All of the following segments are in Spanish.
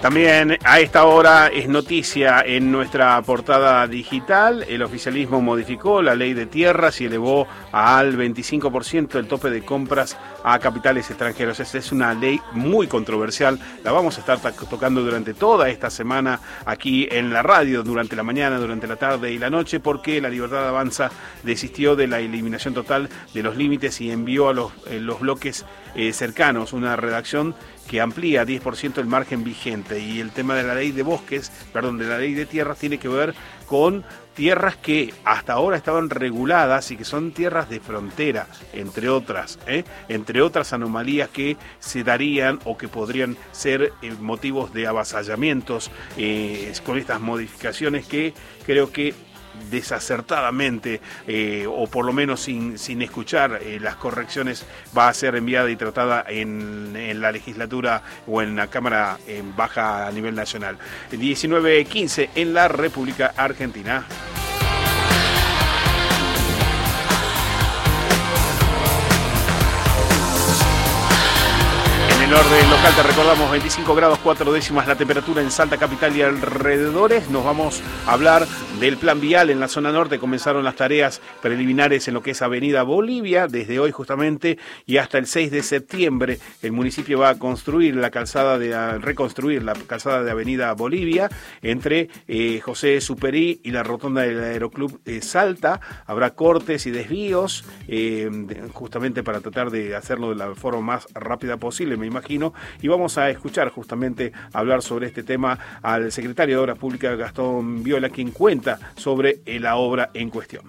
También a esta hora es noticia en nuestra portada digital. El oficialismo modificó la ley de tierras y elevó al 25% el tope de compras a capitales extranjeros. Esta es una ley muy controversial. La vamos a estar tocando durante toda esta semana aquí en la radio, durante la mañana, durante la tarde y la noche, porque La Libertad Avanza desistió de la eliminación total de los límites y envió a los bloques cercanos una redacción que amplía 10% el margen vigente. Y el tema de la ley de de la ley de tierras tiene que ver con tierras que hasta ahora estaban reguladas y que son tierras de frontera, entre otras anomalías que se darían o que podrían ser motivos de avasallamientos con estas modificaciones que creo que desacertadamente o por lo menos sin escuchar las correcciones va a ser enviada y tratada en la legislatura o en la Cámara baja a nivel nacional. 19:15 en la República Argentina. En el orden local te recordamos 25 grados 4 décimas la temperatura en Salta capital y alrededores. Nos vamos a hablar del plan vial en la zona norte. Comenzaron las tareas preliminares en lo que es Avenida Bolivia desde hoy justamente y hasta el 6 de septiembre el municipio va a reconstruir la calzada de Avenida Bolivia entre José Superí y la rotonda del Aeroclub Salta. Habrá cortes y desvíos justamente para tratar de hacerlo de la forma más rápida posible, me imagino, y vamos a escuchar justamente hablar sobre este tema al secretario de Obras Públicas, Gastón Viola, quien cuenta sobre la obra en cuestión.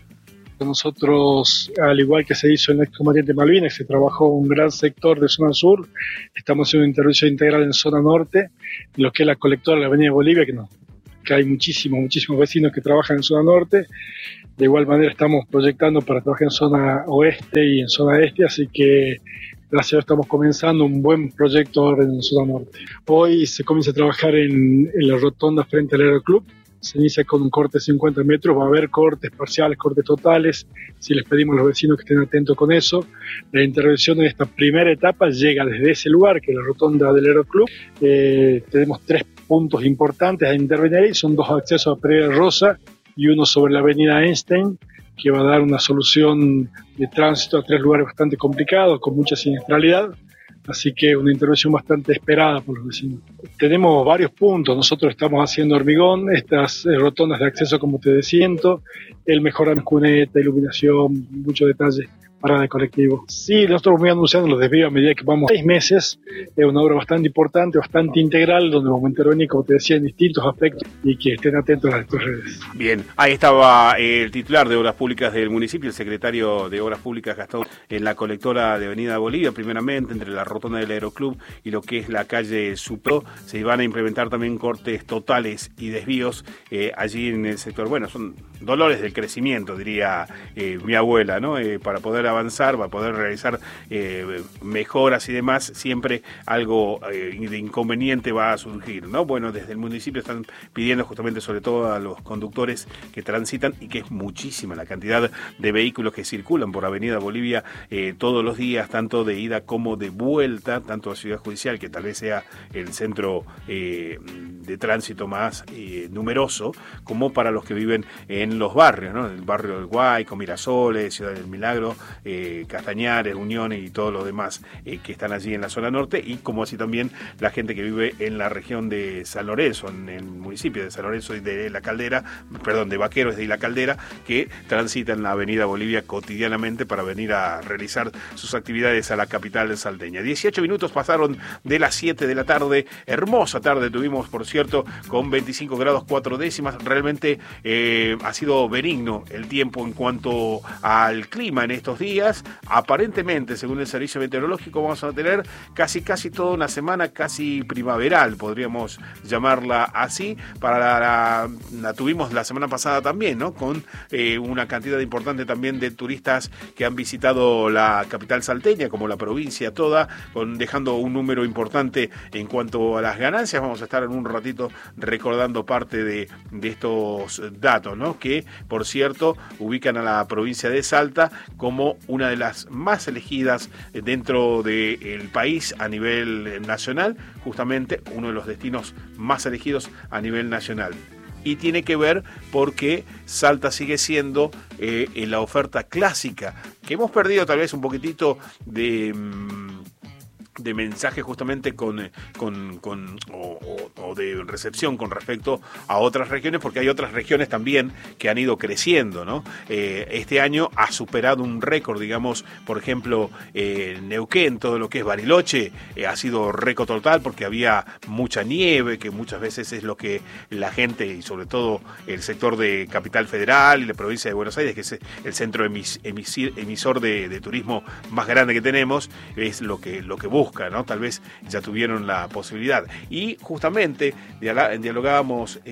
Nosotros, al igual que se hizo en el excombatiente Malvinas, se trabajó un gran sector de zona sur, estamos haciendo una intervención integral en zona norte, en lo que es la colectora de la Avenida Bolivia, que hay muchísimos vecinos que trabajan en zona norte. De igual manera estamos proyectando para trabajar en zona oeste y en zona este, así que gracias a Dios estamos comenzando un buen proyecto ahora en zona norte. Hoy se comienza a trabajar en la rotonda frente al Aeroclub. Se inicia con un corte de 50 metros, va a haber cortes parciales, cortes totales. Si les pedimos a los vecinos que estén atentos con eso. La intervención en esta primera etapa llega desde ese lugar, que es la rotonda del Aeroclub. Tenemos 3 puntos importantes a intervenir y son 2 accesos a Pereira Rosa y uno sobre la avenida Einstein, que va a dar una solución de tránsito a 3 lugares bastante complicados, con mucha siniestralidad. Así que una intervención bastante esperada por los vecinos. Tenemos varios puntos, nosotros estamos haciendo hormigón, estas rotondas de acceso como te decía, el mejoramiento cuneta, iluminación, mucho detalle, parada de colectivo. Sí, nosotros vamos anunciando los desvíos a medida que vamos 6 meses, es una obra bastante importante, bastante integral, donde vamos a intervenir, como te decía, en distintos aspectos y que estén atentos a las redes. Bien, ahí estaba el titular de Obras Públicas del municipio, el secretario de Obras Públicas Gastón, en la colectora de Avenida Bolivia, primeramente entre la rotonda del Aeroclub y lo que es la calle Supro. Se van a implementar también cortes totales y desvíos allí en el sector. Bueno, son dolores del crecimiento, diría mi abuela, ¿no? Para poder avanzar, para poder realizar mejoras y demás, siempre algo de inconveniente va a surgir, ¿no? Bueno, desde el municipio están pidiendo justamente, sobre todo a los conductores que transitan, y que es muchísima la cantidad de vehículos que circulan por Avenida Bolivia todos los días, tanto de ida como de vuelta, tanto a Ciudad Judicial, que tal vez sea el centro de tránsito más numeroso, como para los que viven en los barrios, ¿no? El barrio del Guayco, Mirasoles, Ciudad del Milagro, Castañares, Unión y todos los demás que están allí en la zona norte, y como así también la gente que vive en la región de San Lorenzo, en el municipio de San Lorenzo y de La Caldera, de Vaqueros y La Caldera, que transitan la Avenida Bolivia cotidianamente para venir a realizar sus actividades a la capital salteña. 18 minutos pasaron de las 7 de la tarde, hermosa tarde tuvimos, por cierto, con 25 grados 4 décimas, realmente ha sido benigno el tiempo en cuanto al clima en estos días. Aparentemente, según el servicio meteorológico, vamos a tener casi toda una semana casi primaveral, podríamos llamarla así. La tuvimos la semana pasada también, ¿no? Con una cantidad importante también de turistas que han visitado la capital salteña, como la provincia toda, dejando un número importante en cuanto a las ganancias. Vamos a estar en un ratito recordando parte de estos datos, ¿no? Que, por cierto, ubican a la provincia de Salta como una de las más elegidas dentro del país a nivel nacional, justamente uno de los destinos más elegidos a nivel nacional. Y tiene que ver porque Salta sigue siendo en la oferta clásica, que hemos perdido tal vez un poquitito de mensaje justamente o de recepción con respecto a otras regiones, porque hay otras regiones también que han ido creciendo, ¿no? Este año ha superado un récord, digamos, por ejemplo, Neuquén, todo lo que es Bariloche, ha sido récord total porque había mucha nieve, que muchas veces es lo que la gente, y sobre todo el sector de Capital Federal y la provincia de Buenos Aires, que es el centro emisor de turismo más grande que tenemos, es lo que busca, ¿no? Tal vez ya tuvieron la posibilidad. Y justamente dialogábamos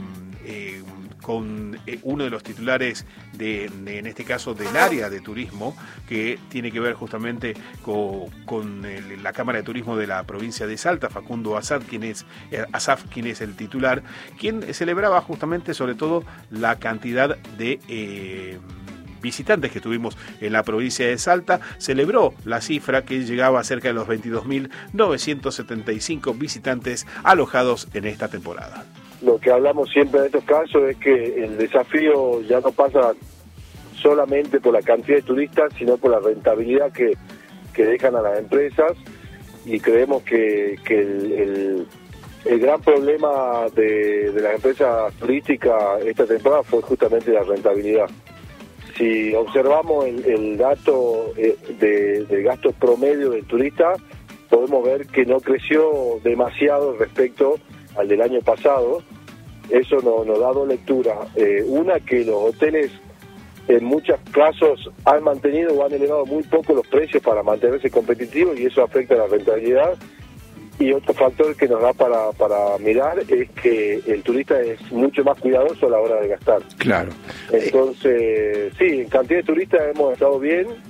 con uno de los titulares en este caso del área de turismo, que tiene que ver justamente con la Cámara de Turismo de la provincia de Salta, Facundo Asaf, quien es el titular, quien celebraba justamente sobre todo la cantidad de visitantes que tuvimos en la provincia de Salta. Celebró la cifra que llegaba a cerca de los 22.975 visitantes alojados en esta temporada. Lo que hablamos siempre en estos casos es que el desafío ya no pasa solamente por la cantidad de turistas, sino por la rentabilidad que dejan a las empresas, y creemos que el gran problema de las empresas turísticas esta temporada fue justamente la rentabilidad. Si observamos el dato del gasto promedio del turista, podemos ver que no creció demasiado respecto al del año pasado. Eso nos da dos lecturas. Una, que los hoteles en muchos casos han mantenido o han elevado muy poco los precios para mantenerse competitivos, y eso afecta a la rentabilidad. Y otro factor que nos da para mirar es que el turista es mucho más cuidadoso a la hora de gastar. Claro. Entonces, sí, en cantidad de turistas hemos estado bien.